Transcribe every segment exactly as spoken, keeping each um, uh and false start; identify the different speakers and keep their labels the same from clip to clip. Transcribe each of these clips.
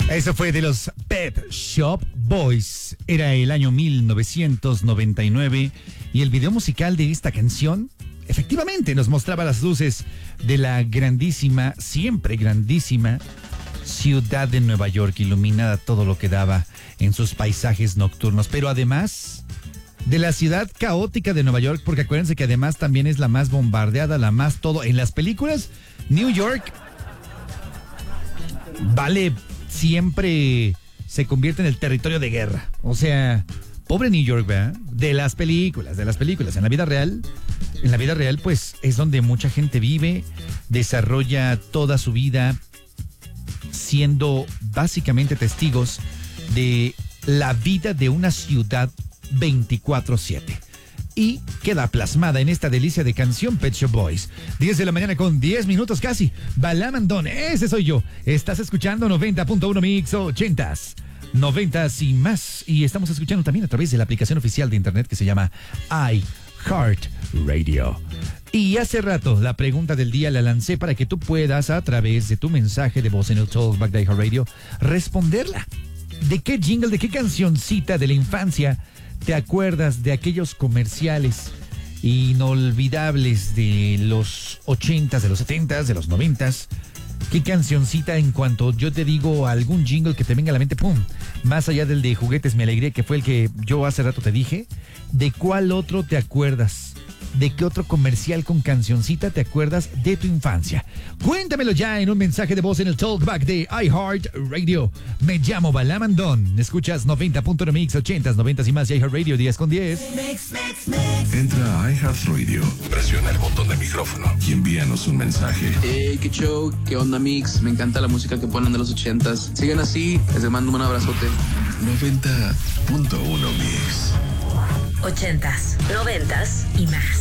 Speaker 1: Eso fue de los Pet Shop Boys. Era el año mil novecientos noventa y nueve y el video musical de esta canción efectivamente nos mostraba las luces de la grandísima, siempre grandísima ciudad de Nueva York, iluminada todo lo que daba en sus paisajes nocturnos, pero además de la ciudad caótica de Nueva York, porque acuérdense que además también es la más bombardeada, la más todo. En las películas, New York vale, siempre se convierte en el territorio de guerra. O sea, pobre New York, ¿verdad? De las películas, de las películas. En la vida real, en la vida real, pues, es donde mucha gente vive, desarrolla toda su vida siendo básicamente testigos de la vida de una ciudad veinticuatro siete. Y queda plasmada en esta delicia de canción Pet Shop Boys. diez de la mañana con diez minutos casi. Balamandón, ese soy yo. Estás escuchando noventa punto uno Mix ochentas. noventas y más. Y estamos escuchando también a través de la aplicación oficial de internet que se llama iHeartRadio. Y hace rato la pregunta del día la lancé para que tú puedas, a través de tu mensaje de voz en el Talkback de iHeartRadio, responderla. ¿De qué jingle, de qué cancioncita de la infancia te acuerdas de aquellos comerciales inolvidables de los ochentas, de los setentas, de los noventas? ¿Qué cancioncita, en cuanto yo te digo algún jingle que te venga a la mente, pum, más allá del de Juguetes Me Alegré, que fue el que yo hace rato te dije, ¿de cuál otro te acuerdas? ¿De qué otro comercial con cancioncita te acuerdas de tu infancia? Cuéntamelo ya en un mensaje de voz en el Talkback de iHeartRadio. Me llamo Balamandón. Escuchas noventa punto uno Mix ochentas, noventas y más de iHeartRadio diez con diez.
Speaker 2: Mix, mix, mix.
Speaker 3: Entra a iHeartRadio, presiona el botón de micrófono y envíanos un mensaje.
Speaker 4: Hey, qué show, qué onda Mix. Me encanta la música que ponen de los ochentas. Sigan así, les mando un abrazote.
Speaker 3: noventa punto uno Mix.
Speaker 2: Ochentas, noventas y más.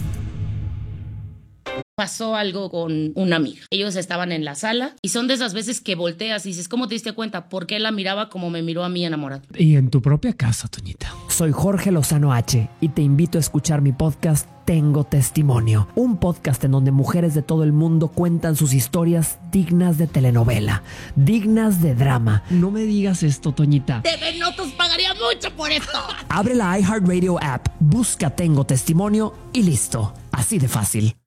Speaker 5: Pasó algo con una amiga. Ellos estaban en la sala y son de esas veces que volteas y dices, ¿cómo te diste cuenta? ¿Por qué la miraba como me miró a mí enamorado?
Speaker 6: Y en tu propia casa, Toñita.
Speaker 7: Soy Jorge Lozano H y te invito a escuchar mi podcast Tengo Testimonio, un podcast en donde mujeres de todo el mundo cuentan sus historias dignas de telenovela, dignas de drama.
Speaker 6: No me digas esto, Toñita.
Speaker 5: T V Notas pagaría mucho por esto.
Speaker 7: Abre la iHeartRadio app, busca Tengo Testimonio y listo. Así de fácil.